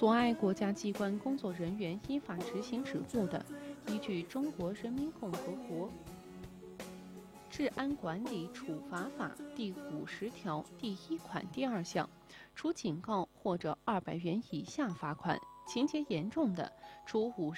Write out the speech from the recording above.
阻碍国家机关工作人员依法执行职务的，依据《中国人民共和国治安管理处罚法》第50条第1款第2项，处警告或者200元以下罚款；情节严重的，处50